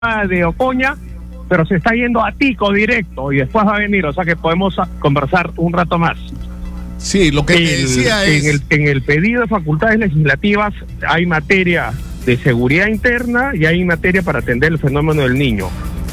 de Ocoña, pero se está yendo a Tico directo y después va a venir, o sea que podemos conversar un rato más. Sí, lo que te decía es... En el pedido de facultades legislativas hay materia de seguridad interna y hay materia para atender el fenómeno del niño.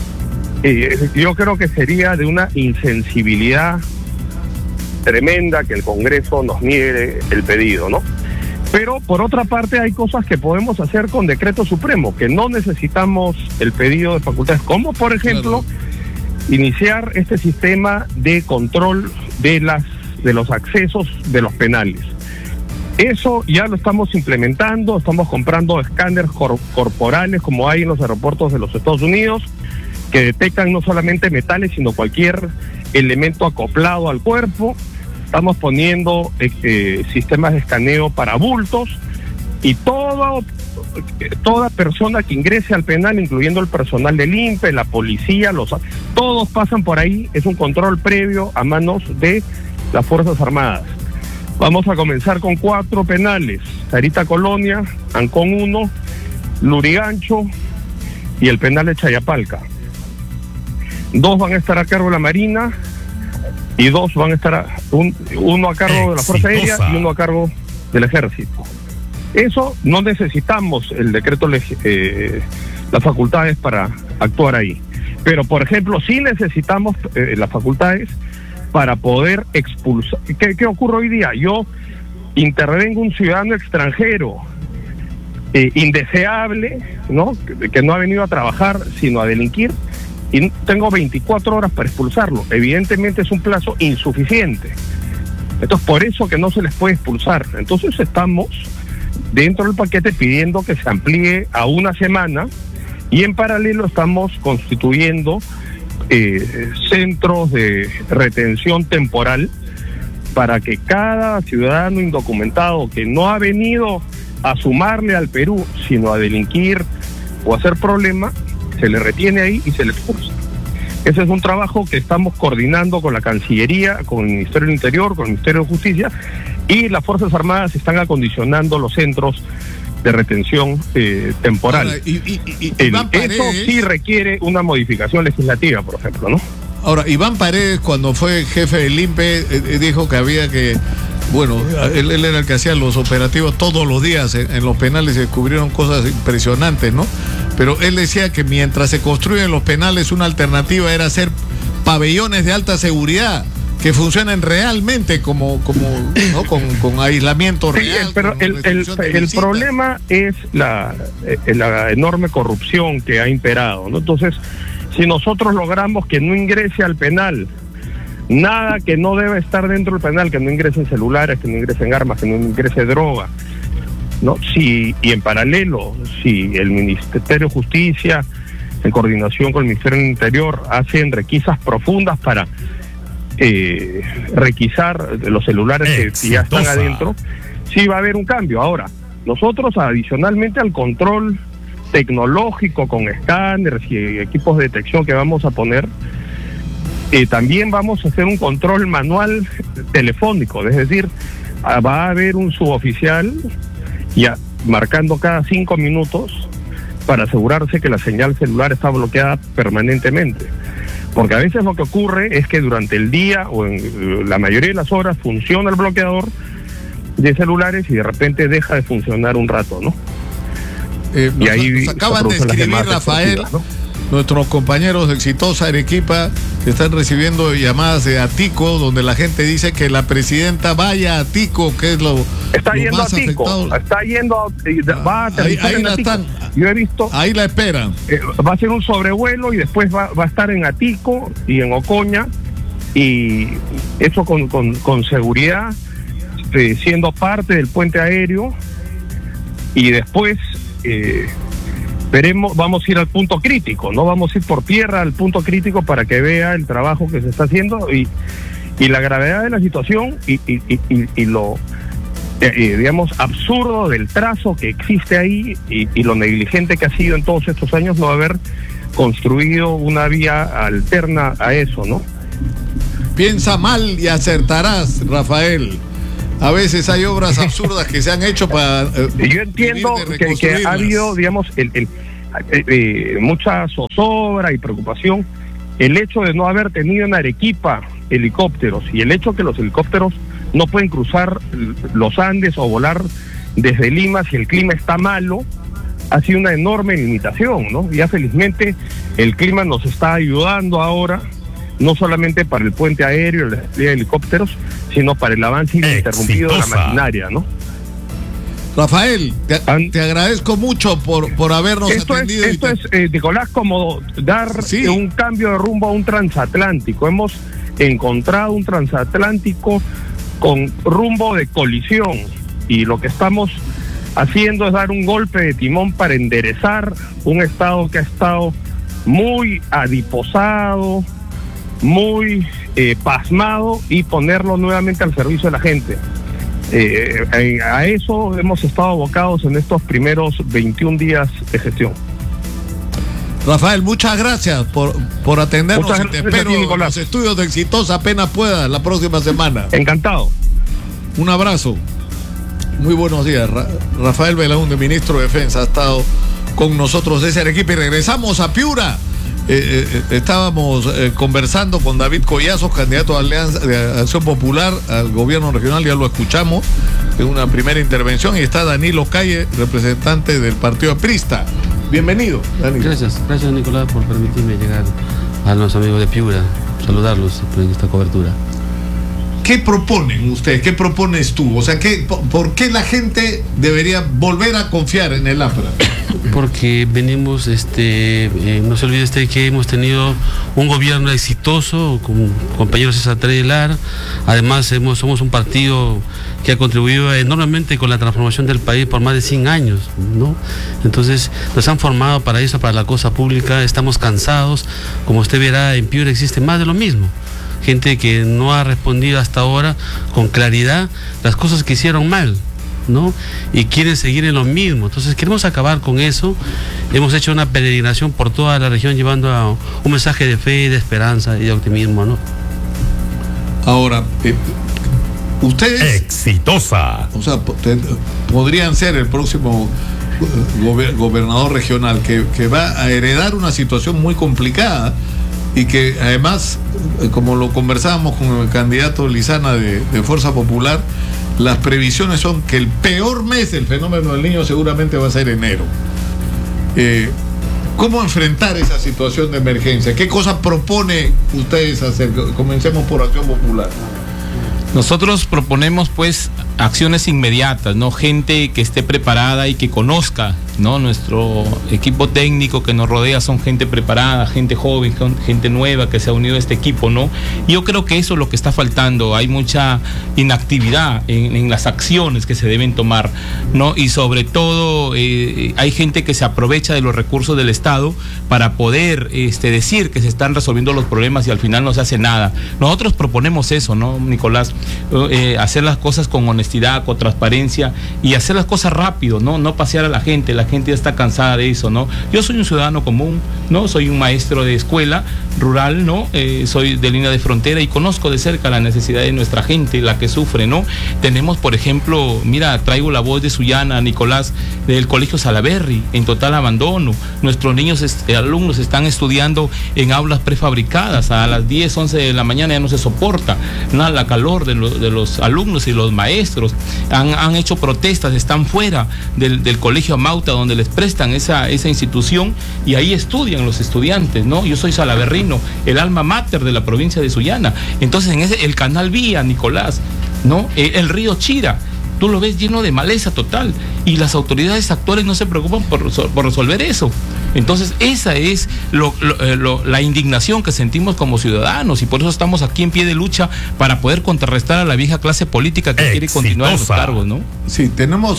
Yo creo que sería de una insensibilidad tremenda que el Congreso nos niegue el pedido, ¿no? Pero por otra parte hay cosas que podemos hacer con decreto supremo, que no necesitamos el pedido de facultades, como por ejemplo iniciar este sistema de control de los accesos de los penales. Eso ya lo estamos implementando, estamos comprando escáneres corporales como hay en los aeropuertos de los Estados Unidos, que detectan no solamente metales, sino cualquier elemento acoplado al cuerpo. Estamos poniendo sistemas de escaneo para bultos y toda persona que ingrese al penal, incluyendo el personal del INPE, la policía, todos pasan por ahí. Es un control previo a manos de las Fuerzas Armadas. Vamos a comenzar con 4 penales: Sarita Colonia, Ancón 1, Lurigancho y el penal de Chayapalca. 2 van a estar a cargo de la Marina y 2 van a estar uno a cargo de la Fuerza Aérea y uno a cargo del Ejército. Eso no necesitamos el decreto, las facultades para actuar ahí. Pero, por ejemplo, sí necesitamos las facultades para poder expulsar. ¿Qué ocurre hoy día? Yo intervengo un ciudadano extranjero indeseable, ¿no? Que no ha venido a trabajar sino a delinquir, y tengo 24 horas para expulsarlo. Evidentemente es un plazo insuficiente. Entonces, por eso que no se les puede expulsar. Entonces estamos dentro del paquete pidiendo que se amplíe a 1 semana, y en paralelo estamos constituyendo centros de retención temporal para que cada ciudadano indocumentado que no ha venido a sumarle al Perú, sino a delinquir o a hacer problema, se le retiene ahí y se le expulsa. Ese es un trabajo que estamos coordinando con la Cancillería, con el Ministerio del Interior, con el Ministerio de Justicia, y las Fuerzas Armadas están acondicionando los centros de retención temporal. Ahora, eso sí requiere una modificación legislativa, por ejemplo, ¿no? Ahora, Iván Paredes, cuando fue jefe del INPE, dijo que había que... Bueno, él era el que hacía los operativos todos los días en los penales, se descubrieron cosas impresionantes, ¿no? Pero él decía que mientras se construyen los penales, una alternativa era hacer pabellones de alta seguridad que funcionen realmente como ¿no? con aislamiento real. Sí, pero el problema es la enorme corrupción que ha imperado, ¿no? Entonces, si nosotros logramos que no ingrese al penal nada que no debe estar dentro del penal, que no ingresen celulares, que no ingresen armas, que no ingrese droga, ¿no? Y en paralelo, si el Ministerio de Justicia, en coordinación con el Ministerio del Interior, hacen requisas profundas para requisar los celulares que ya están adentro, sí va a haber un cambio. Ahora, nosotros adicionalmente al control tecnológico con escáneres y equipos de detección que vamos a poner, también vamos a hacer un control manual telefónico, es decir, va a haber un suboficial ya marcando cada 5 minutos para asegurarse que la señal celular está bloqueada permanentemente. Porque a veces lo que ocurre es que durante el día o en la mayoría de las horas funciona el bloqueador de celulares y de repente deja de funcionar un rato, ¿no? Y ahí nos acaban de escribir, Rafael, ¿no? Nuestros compañeros de Exitosa Arequipa que están recibiendo llamadas de Atico, donde la gente dice que la presidenta vaya a Atico, que es lo está lo yendo más a Atico, afectado. está yendo, va a aterrizar en Atico. Yo he visto. Ahí la esperan. Va a ser un sobrevuelo y después va a estar en Atico y en Ocoña, y eso con seguridad, siendo parte del puente aéreo, y después vamos a ir al punto crítico, ¿no? Vamos a ir por tierra al punto crítico para que vea el trabajo que se está haciendo y la gravedad de la situación y lo digamos absurdo del trazo que existe ahí y lo negligente que ha sido en todos estos años no haber construido una vía alterna a eso, ¿no? Piensa mal y acertarás, Rafael. A veces hay obras absurdas que se han hecho para... yo entiendo que ha habido, digamos, mucha zozobra y preocupación el hecho de no haber tenido en Arequipa helicópteros, y el hecho que los helicópteros no pueden cruzar los Andes o volar desde Lima si el clima está malo, ha sido una enorme limitación, ¿no? Ya felizmente el clima nos está ayudando ahora, no solamente para el puente aéreo, el despliegue de helicópteros, sino para el avance ininterrumpido de la maquinaria, ¿no? Rafael, te agradezco mucho por habernos atendido. Esto es, Nicolás, como dar un cambio de rumbo a un transatlántico. Hemos encontrado un transatlántico con rumbo de colisión, y lo que estamos haciendo es dar un golpe de timón para enderezar un Estado que ha estado muy adiposado, muy pasmado, y ponerlo nuevamente al servicio de la gente. A eso hemos estado abocados en estos primeros 21 días de gestión. Rafael, muchas gracias por atendernos. Y te espero en los estudios de Exitosa apenas pueda la próxima semana. Encantado. Un abrazo. Muy buenos días. Rafael Belaúnde, ministro de Defensa, ha estado con nosotros desde Arequipa, y regresamos a Piura. Estábamos conversando con David Collazos, candidato a Alianza de Acción Popular al gobierno regional, ya lo escuchamos en una primera intervención, y está Danilo Calle, representante del partido aprista. Bienvenido, Danilo. Gracias Nicolás por permitirme llegar a los amigos de Piura, saludarlos en esta cobertura. ¿Qué proponen ustedes? ¿Qué propones tú? O sea, ¿por qué la gente debería volver a confiar en el APRA? Porque venimos, no se olvide que hemos tenido un gobierno exitoso con compañeros César Tredelar. Además somos un partido que ha contribuido enormemente con la transformación del país por más de 100 años, ¿no? Entonces nos han formado para eso, para la cosa pública. Estamos cansados. Como usted verá, en Piura existe más de lo mismo. Gente que no ha respondido hasta ahora con claridad las cosas que hicieron mal, ¿no? Y quieren seguir en lo mismo. Entonces queremos acabar con eso. Hemos hecho una peregrinación por toda la región llevando a un mensaje de fe, de esperanza y de optimismo, ¿no? Ahora, ustedes... Exitosa. O sea, podrían ser el próximo gobernador regional que va a heredar una situación muy complicada, y que además, como lo conversábamos con el candidato Lizana de Fuerza Popular, las previsiones son que el peor mes del fenómeno del Niño seguramente va a ser enero. ¿Cómo enfrentar esa situación de emergencia? ¿Qué cosas propone ustedes hacer? Comencemos por Acción Popular. Nosotros proponemos pues acciones inmediatas, ¿no? Gente que esté preparada y que conozca, ¿no? Nuestro equipo técnico que nos rodea son gente preparada, gente joven, gente nueva que se ha unido a este equipo, ¿no? Y yo creo que eso es lo que está faltando. Hay mucha inactividad en las acciones que se deben tomar, ¿no? Y sobre todo hay gente que se aprovecha de los recursos del Estado para poder decir que se están resolviendo los problemas y al final no se hace nada. Nosotros proponemos eso, ¿no, Nicolás? Hacer las cosas con honestidad, con transparencia, y hacer las cosas rápido, no pasear a la gente ya está cansada de eso, ¿no? Yo soy un ciudadano común, ¿no? Soy un maestro de escuela rural, ¿no? Soy de línea de frontera y conozco de cerca la necesidad de nuestra gente, la que sufre, ¿no? Tenemos, por ejemplo, mira, traigo la voz de Sullana, Nicolás, del Colegio Salaberry, en total abandono. Nuestros niños, alumnos están estudiando en aulas prefabricadas, a las 10, 11 de la mañana ya no se soporta, ¿no? La calor de los alumnos y los maestros. Han hecho protestas, están fuera del Colegio Amauta, donde les prestan esa institución, y ahí estudian los estudiantes, ¿no? Yo soy salaberrino, el alma mater de la provincia de Sullana. Entonces el canal Vía, Nicolás, ¿no? El río Chira, tú lo ves lleno de maleza total, y las autoridades actuales no se preocupan por resolver eso. Entonces esa es la indignación que sentimos como ciudadanos, y por eso estamos aquí en pie de lucha para poder contrarrestar a la vieja clase política que quiere continuar en los cargos, ¿no? Sí,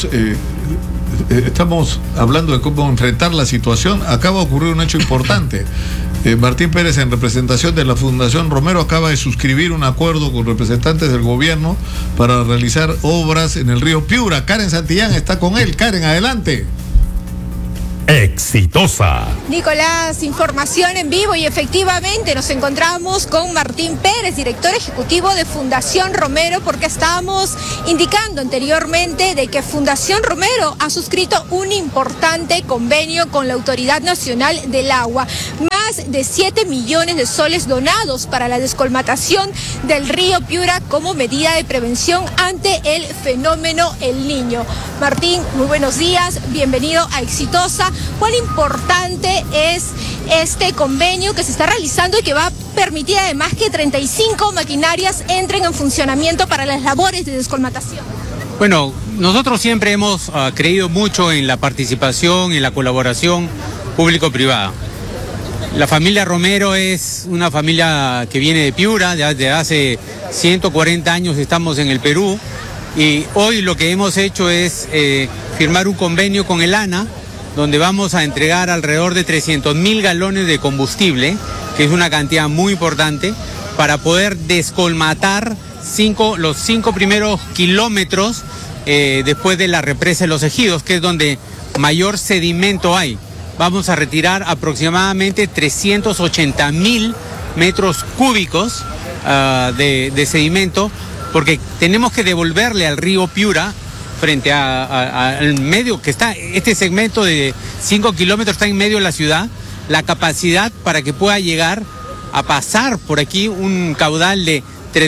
estamos hablando de cómo enfrentar la situación. Acaba de ocurrir un hecho importante. Martín Pérez, en representación de la Fundación Romero, acaba de suscribir un acuerdo con representantes del gobierno para realizar obras en el río Piura. Karen Santillán está con él. Karen, adelante. Exitosa. Nicolás, información en vivo y efectivamente nos encontramos con Martín Pérez, director ejecutivo de Fundación Romero, porque estábamos indicando anteriormente de que Fundación Romero ha suscrito un importante convenio con la Autoridad Nacional del Agua. Más de 7 millones de soles donados para la descolmatación del río Piura como medida de prevención ante el fenómeno El Niño. Martín, muy buenos días, bienvenido a Exitosa. ¿Cuán importante es este convenio que se está realizando y que va a permitir además que 35 maquinarias entren en funcionamiento para las labores de descolmatación? Bueno, nosotros siempre hemos creído mucho en la participación y la colaboración público-privada. La familia Romero es una familia que viene de Piura, desde hace 140 años estamos en el Perú y hoy lo que hemos hecho es firmar un convenio con el ANA donde vamos a entregar alrededor de 300.000 galones de combustible, que es una cantidad muy importante, para poder descolmatar los 5 primeros kilómetros después de la represa de Los Ejidos, que es donde mayor sedimento hay. Vamos a retirar aproximadamente 380.000 metros cúbicos de sedimento, porque tenemos que devolverle al río Piura, frente al medio, que está, este segmento de 5 kilómetros está en medio de la ciudad, la capacidad para que pueda llegar a pasar por aquí un caudal de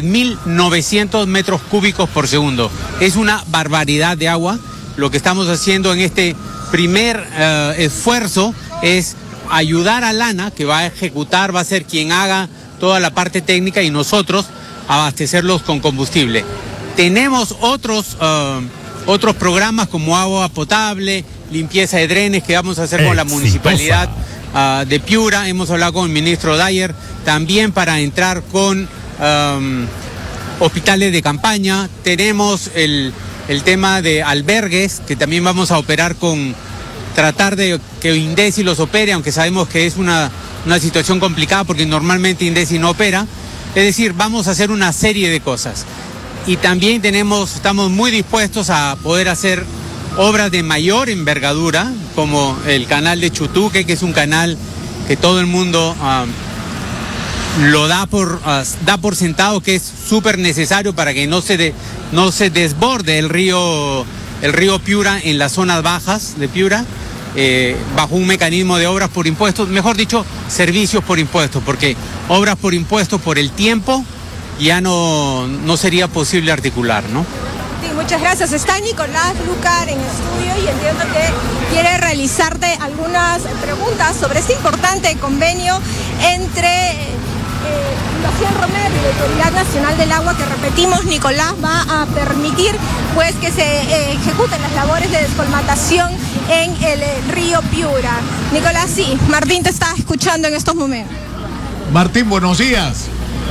3.900 metros cúbicos por segundo. Es una barbaridad de agua. Lo que estamos haciendo en este primer esfuerzo es ayudar a Lana, que va a ejecutar, va a ser quien haga toda la parte técnica y nosotros abastecerlos con combustible. Tenemos otros programas como agua potable, limpieza de drenes que vamos a hacer con la municipalidad de Piura. Hemos hablado con el ministro Dyer también para entrar con hospitales de campaña. Tenemos el tema de albergues, que también vamos a operar tratar de que INDECI los opere, aunque sabemos que es una situación complicada porque normalmente INDECI no opera. Es decir, vamos a hacer una serie de cosas. Y también estamos muy dispuestos a poder hacer obras de mayor envergadura, como el canal de Chutuque, que es un canal que todo el mundo lo da por sentado, que es súper necesario para que no se desborde el río Piura en las zonas bajas de Piura, bajo un mecanismo de obras por impuestos, mejor dicho, servicios por impuestos, porque obras por impuestos por el tiempo ya no sería posible articular, ¿no? Sí, muchas gracias. Está Nicolás Lucar en estudio y entiendo que quiere realizarte algunas preguntas sobre este importante convenio entre Fundación Romero y la Autoridad Nacional del Agua, que repetimos, Nicolás, va a permitir pues que se ejecuten las labores de descolmatación en el río Piura. Nicolás, sí, Martín te está escuchando en estos momentos. Martín, buenos días.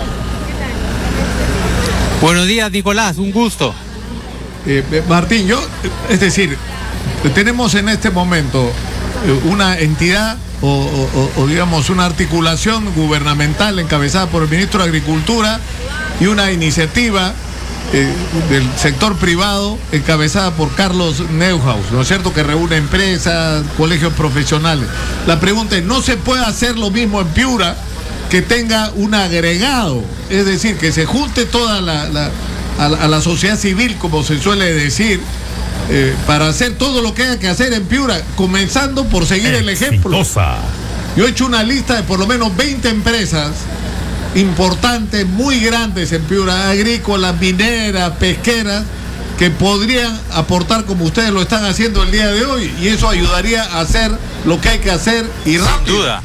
Buenos días, Nicolás, un gusto. Martín, es decir, tenemos en este momento una entidad o digamos una articulación gubernamental encabezada por el ministro de Agricultura y una iniciativa del sector privado encabezada por Carlos Neuhaus, ¿no es cierto?, que reúne empresas, colegios profesionales. La pregunta es, ¿no se puede hacer lo mismo en Piura, que tenga un agregado? Es decir, que se junte toda la sociedad civil, como se suele decir, para hacer todo lo que haya que hacer en Piura, comenzando por seguir el ejemplo. Yo he hecho una lista de por lo menos 20 empresas importantes, muy grandes en Piura, agrícolas, mineras, pesqueras, que podrían aportar como ustedes lo están haciendo el día de hoy, y eso ayudaría a hacer lo que hay que hacer y rápido. Sin duda.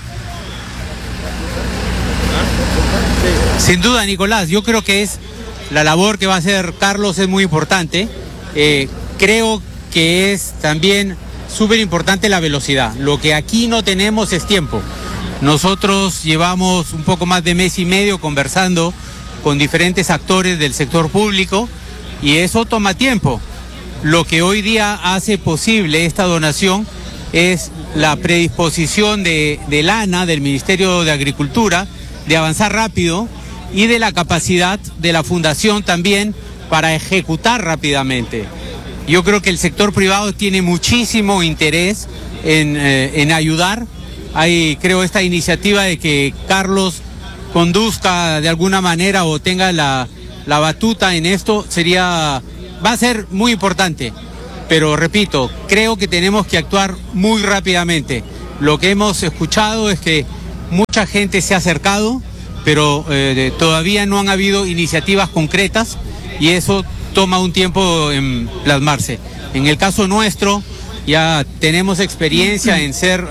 Sin duda, Nicolás, yo creo que la labor que va a hacer Carlos es muy importante. Creo que es también súper importante la velocidad. Lo que aquí no tenemos es tiempo. Nosotros llevamos un poco más de mes y medio conversando con diferentes actores del sector público y eso toma tiempo. Lo que hoy día hace posible esta donación es la predisposición del ANA, del Ministerio de Agricultura, de avanzar rápido, y de la capacidad de la Fundación también para ejecutar rápidamente. Yo creo que el sector privado tiene muchísimo interés en ayudar. Hay, creo, esta iniciativa de que Carlos conduzca de alguna manera o tenga la batuta en esto, va a ser muy importante. Pero repito, creo que tenemos que actuar muy rápidamente. Lo que hemos escuchado es que mucha gente se ha acercado, pero todavía no han habido iniciativas concretas y eso toma un tiempo en plasmarse. En el caso nuestro, ya tenemos experiencia en ser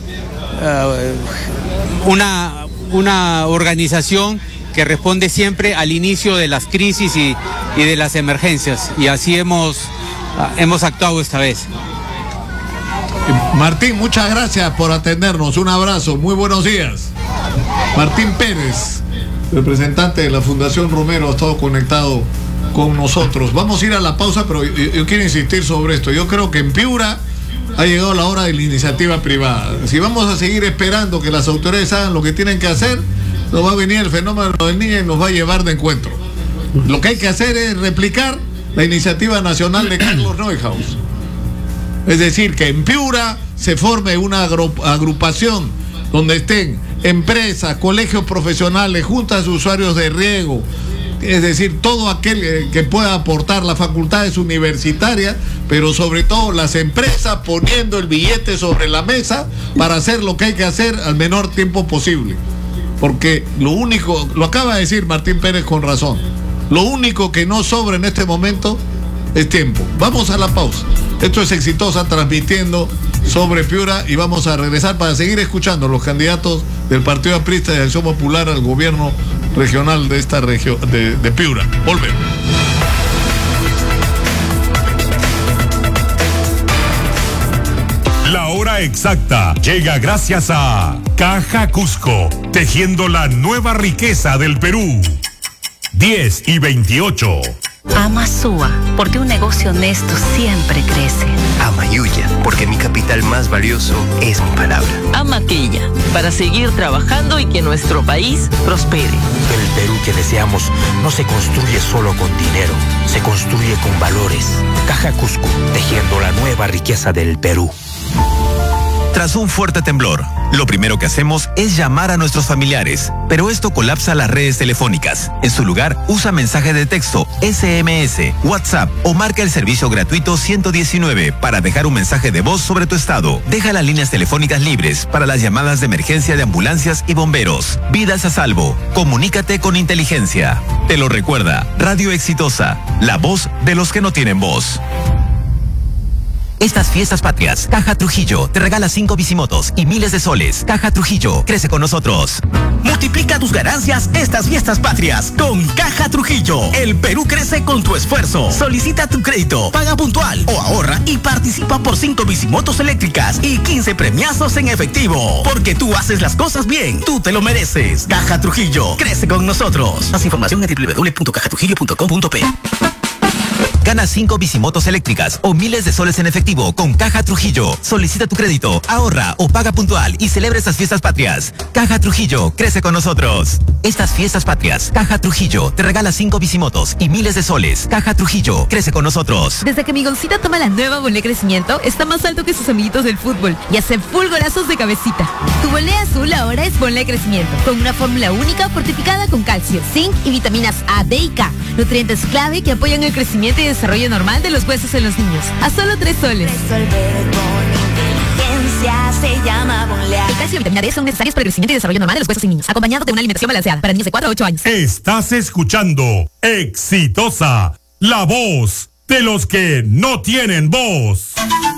una organización que responde siempre al inicio de las crisis y de las emergencias, y así hemos actuado esta vez. Martín, muchas gracias por atendernos. Un abrazo, muy buenos días. Martín Pérez, representante de la Fundación Romero, ha estado conectado con nosotros. Vamos a ir a la pausa, pero yo quiero insistir sobre esto. Yo creo que en Piura ha llegado la hora de la iniciativa privada. Si vamos a seguir esperando que las autoridades hagan lo que tienen que hacer, nos va a venir el fenómeno del niño y nos va a llevar de encuentro. Lo que hay que hacer es replicar la iniciativa nacional de Carlos Neuhaus. Es decir, que en Piura se forme una agrupación donde estén empresas, colegios profesionales, juntas de usuarios de riego, es decir, todo aquel que pueda aportar, las facultades universitarias, pero sobre todo las empresas poniendo el billete sobre la mesa para hacer lo que hay que hacer al menor tiempo posible. Porque lo acaba de decir Martín Pérez con razón, lo único que no sobra en este momento es tiempo. Vamos a la pausa. Esto es Exitosa transmitiendo sobre Piura y vamos a regresar para seguir escuchando los candidatos del Partido Aprista de Acción Popular al gobierno regional de esta región de Piura. Volvemos. La hora exacta llega gracias a Caja Cusco, tejiendo la nueva riqueza del Perú. 10:28. Ama Sua, porque un negocio honesto siempre crece. Ama Yuya, porque mi capital más valioso es mi palabra. Ama Quilla, para seguir trabajando y que nuestro país prospere. El Perú que deseamos no se construye solo con dinero, se construye con valores. Caja Cusco, tejiendo la nueva riqueza del Perú. Tras un fuerte temblor, lo primero que hacemos es llamar a nuestros familiares, pero esto colapsa las redes telefónicas. En su lugar, usa mensaje de texto, SMS, WhatsApp o marca el servicio gratuito 119 para dejar un mensaje de voz sobre tu estado. Deja las líneas telefónicas libres para las llamadas de emergencia de ambulancias y bomberos. Vidas a salvo. Comunícate con inteligencia. Te lo recuerda, Radio Exitosa, la voz de los que no tienen voz. Estas fiestas patrias, Caja Trujillo te regala 5 bicimotos y miles de soles. Caja Trujillo, crece con nosotros. Multiplica tus ganancias estas fiestas patrias con Caja Trujillo. El Perú crece con tu esfuerzo. Solicita tu crédito, paga puntual o ahorra y participa por 5 bicimotos eléctricas y 15 premiazos en efectivo. Porque tú haces las cosas bien, tú te lo mereces. Caja Trujillo, crece con nosotros. Más información en www.cajatrujillo.com.p. Gana 5 bicimotos eléctricas o miles de soles en efectivo con Caja Trujillo. Solicita tu crédito, ahorra o paga puntual y celebra estas fiestas patrias. Caja Trujillo, crece con nosotros. Estas fiestas patrias, Caja Trujillo te regala 5 bicimotos y miles de soles. Caja Trujillo, crece con nosotros. Desde que mi Goncita toma la nueva Bolé Crecimiento, está más alto que sus amiguitos del fútbol y hace full golazos de cabecita. Tu Bolé azul ahora es Bolé Crecimiento, con una fórmula única fortificada con calcio, zinc y vitaminas A, D y K. Nutrientes clave que apoyan el crecimiento y desarrollo normal de los huesos en los niños. A solo 3 soles. Resolver con inteligencia se llama Bonlear. El calcio y vitamina D son necesarios para el crecimiento y desarrollo normal de los huesos en niños, acompañado de una alimentación balanceada para niños de 4 a 8 años. Estás escuchando Exitosa, la voz de los que no tienen voz.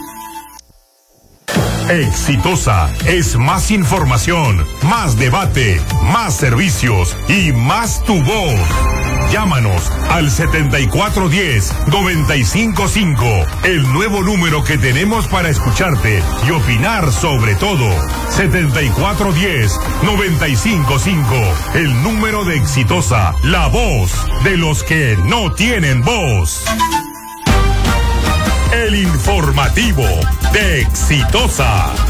Exitosa es más información, más debate, más servicios y más tu voz. Llámanos al 7410-955, el nuevo número que tenemos para escucharte y opinar sobre todo. 7410-955, el número de Exitosa, la voz de los que no tienen voz. El informativo de Exitosa.